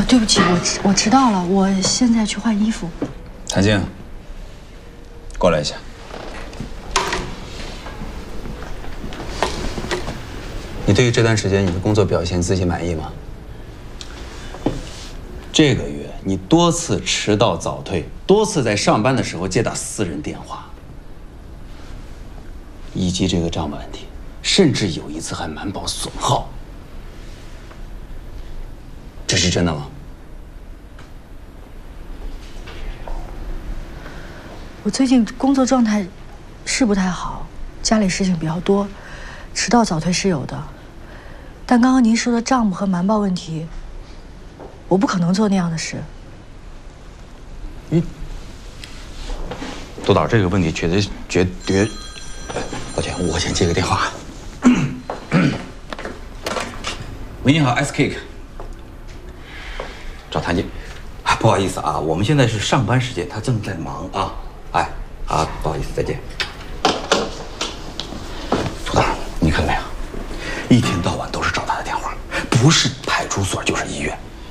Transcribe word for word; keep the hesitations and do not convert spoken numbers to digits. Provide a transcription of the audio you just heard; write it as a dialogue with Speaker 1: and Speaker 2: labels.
Speaker 1: 啊，对不起，我迟我迟到了，我现在去换衣服。
Speaker 2: 谭静，过来一下。你对于这段时间你的工作表现自己满意吗？这个月你多次迟到早退，多次在上班的时候接打私人电话，以及这个账目问题，甚至有一次还瞒报损耗，这是真的吗？
Speaker 1: 我最近工作状态是不太好，家里事情比较多，迟到早退是有的。但刚刚您说的账目和瞒报问题，我不可能做那样的事。
Speaker 2: 嗯，督导，这个问题绝对绝绝。抱歉，我先接个电话。喂，你好 ，S Cake， 找谭静。
Speaker 3: 啊，不好意思啊，我们现在是上班时间，他正在忙啊。哎，好，不好意思，再见。
Speaker 2: 督导，你看到没有？
Speaker 3: 一天到晚都是找他的电话，不是派出所就是医院。